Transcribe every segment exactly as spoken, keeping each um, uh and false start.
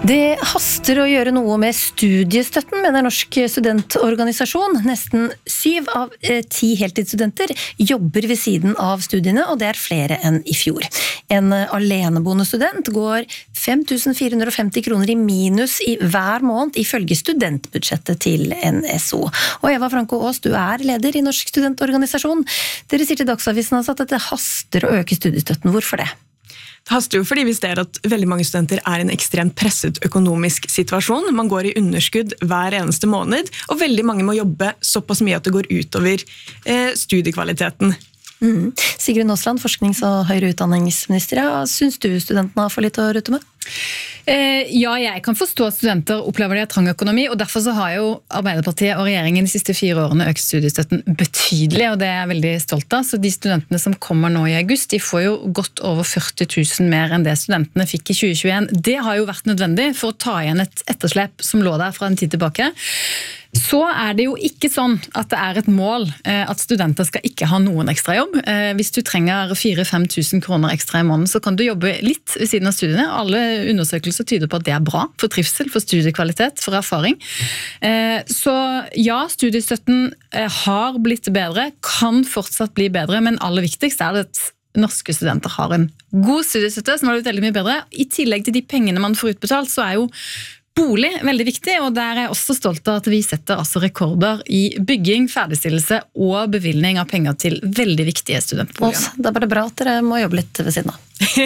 Det haster å gjøre noe med studiestøtten, mener Norsk studentorganisasjon. Nesten syv av ti heltidsstudenter jobber ved siden av studiene, og det er flere enn i fjor. En aleneboende student går fem tusen fire hundre og femti kroner i minus i hver måned ifølge studentbudsjettet til N S O. Og Eva Franco Aas, du er leder i Norsk studentorganisasjon. Dere sier til Dagsavisen altså at det haster å øke studiestøtten. Hvorfor det? Det haster jo fordi vi ser at veldig mange studenter er i en ekstremt presset økonomisk situasjon. Man går i underskudd hver eneste måned, og veldig mange må jobbe såpass mye at det går utover eh, studiekvaliteten. Mm. Sigrun Aasland, forsknings- og høyere utdanningsminister. Ja, syns du studentene har for litt å rutte med? Eh, ja, jeg kan forstå at studenter opplever det i trang økonomi, og derfor så har jo Arbeiderpartiet og regjeringen de siste fire årene økt studiestøtten betydelig, og det er jeg veldig stolt av. Så de studentene som kommer nå i august, de får jo godt over førti tusen mer enn det studentene fikk i tjue tjueen. Det har jo vært nødvendig for å ta igjen et etterslep som lå der fra en tid tilbake. Så er det jo ikke sånn at det er et mål at studenter skal ikke ha noen ekstra jobb. Hvis du trenger fire til fem tusen kroner ekstra i måneden, så kan du jobbe litt ved siden av studiene. Alle undersøkelser tyder på at det er bra for trivsel, for studiekvalitet, for erfaring. Så ja, studiestøtten har blitt bedre, kan fortsatt bli bedre, men aller viktigst er det at norske studenter har en god studiestøtte som har blitt veldig mye bedre. I tillegg til de pengene man får utbetalt, så er jo bolig veldig viktig, og der er jeg også stolt av at vi setter altså rekorder i bygging, ferdigstillelse og bevilgning av penger til veldig viktige studentboliger. Det er bare bra at dere må jobbe litt ved siden av.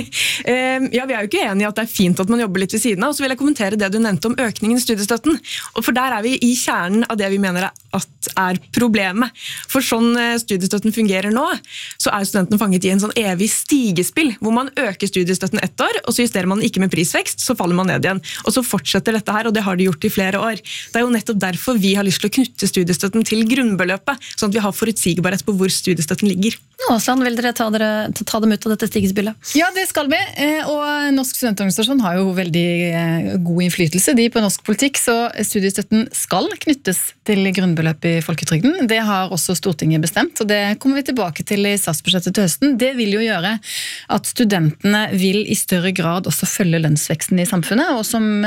Ja, vi er jo ikke enige i at det er fint at man jobber litt ved siden av, og så vil jeg kommentere det du nevnte om økningen i studiestøtten. Og for der er vi i kjernen av det vi mener at er problemet. For sånn studiestøtten fungerer nå, så er studentene fanget i en sånn evig stigespill, hvor man øker studiestøtten ett år, og så justerer man ikke med prisvekst, så faller man ned igjen. Og så fortsetter dette her, og det har de gjort i flere år. Det er jo nettopp derfor vi har lyst til å knytte studiestøtten til grunnbeløpet, sånn at vi har forutsigbarhet på hvor studiestøtten ligger. Aasland, vil dere ta, dere ta dem ut av dette stigespillet? Ja, det skal vi, og Norsk studentorganisasjon har jo veldig god innflytelse de på norsk politikk, så studiestøtten skal knyttes til grunnbeløpet i folketrygden. Det har også Stortinget bestemt, og det kommer vi tilbake til i statsbudsjettet til høsten. Det vil jo gjøre at studentene vil i større grad også følge lønnsveksten i samfunnet, og som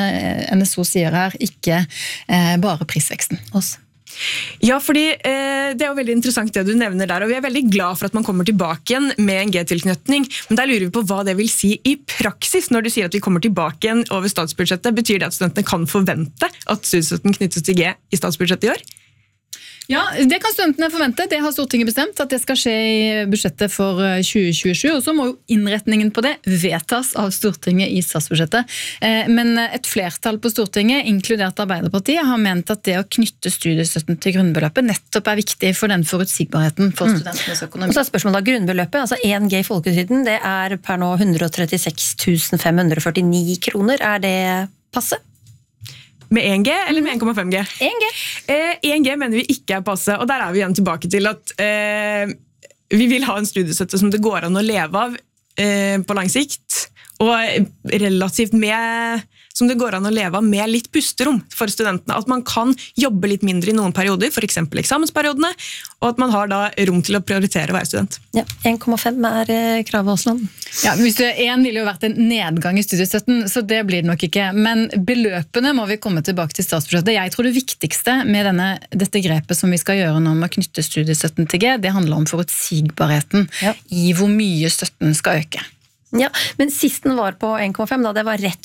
N S O sier her, ikke bare prisveksten. Også. Ja, fordi eh, det er jo veldig interessant det du nevner der, og vi er veldig glad for at man kommer tilbake igjen med en G-tilknytning, men der lurer vi på hva det vil si i praksis når du sier at vi kommer tilbake igjen over statsbudsjettet. Betyr det at studentene kan forvente at studiestøtten knyttes til G i statsbudsjettet i år? Ja, det kan studentene forvente. Det har Stortinget bestemt at det skal skje i budsjettet for tjue tjuesju, og så må jo innretningen på det vedtas av Stortinget i statsbudsjettet. Men et flertall på Stortinget, inkludert Arbeiderpartiet, har ment at det å knytte studiestøtten til grunnbeløpet nettopp er viktig for den forutsigbarheten for studentenes økonomi. Mm. Og så er spørsmålet av grunnbeløpet, altså én G i folketrygden, det er per nå one hundred thirty-six thousand five hundred forty-nine kroner. Er det passe? Med én G eller med one komma fem G? én G. Eh, én G mener vi ikke er passe, og der er vi igjen tilbake til at eh, vi vil ha en studiestøtte som det går an å leve av eh, på lang sikt, og relativt med, som det går an å leve av med litt pusterom for studentene. At man kan jobbe litt mindre i noen perioder, for eksempel eksamensperiodene, og at man har da rom til å prioritere å være student. Ja, one komma fem er kravet, Aasland. Ja, hvis det en ville jo vært en nedgang i studiestøtten, så det blir det nok ikke. Men beløpene må vi komme tilbake til statsbudsjettet. Jeg tror det viktigste med denne, dette grepet som vi skal gjøre nå med å knytte studiestøtten til G, det handler om forutsigbarheten ja. I hvor mye støtten skal øke. Ja, men sist den var på one komma fem, da, det var rett